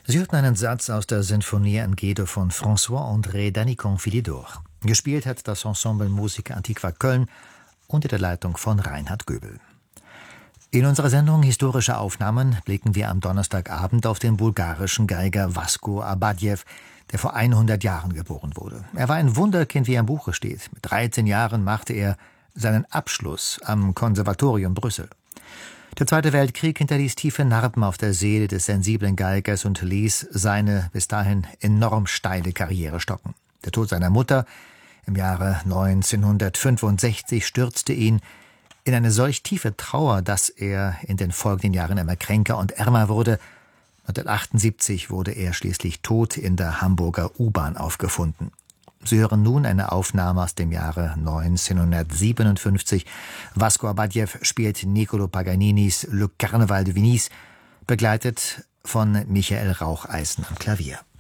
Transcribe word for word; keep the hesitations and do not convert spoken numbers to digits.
Sie hörten einen Satz aus der Sinfonie in G von François-André Danican-Philidor. Gespielt hat das Ensemble Musica Antiqua Köln unter der Leitung von Reinhard Göbel. In unserer Sendung Historische Aufnahmen blicken wir am Donnerstagabend auf den bulgarischen Geiger Vasko Abadjew, der vor hundert Jahren geboren wurde. Er war ein Wunderkind, wie er im Buche steht. Mit dreizehn Jahren machte er seinen Abschluss am Konservatorium Brüssel. Der Zweite Weltkrieg hinterließ tiefe Narben auf der Seele des sensiblen Geigers und ließ seine bis dahin enorm steile Karriere stocken. Der Tod seiner Mutter im Jahre neunzehnhundertfünfundsechzig stürzte ihn in eine solch tiefe Trauer, dass er in den folgenden Jahren immer kränker und ärmer wurde. neunzehnhundertachtundsiebzig wurde er schließlich tot in der Hamburger U-Bahn aufgefunden. Sie hören nun eine Aufnahme aus dem Jahre neunzehnhundertsiebenundfünfzig. Vasko Abadjew spielt Niccolò Paganinis Le Carnaval de Venise, begleitet von Michael Raucheisen am Klavier.